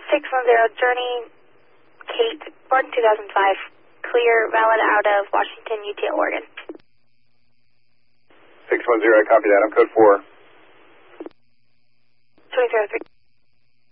610, Journey, Kate, born 2005, clear, valid out of Washington, UT, Oregon. 610, I copy that. I'm code 4. 2003.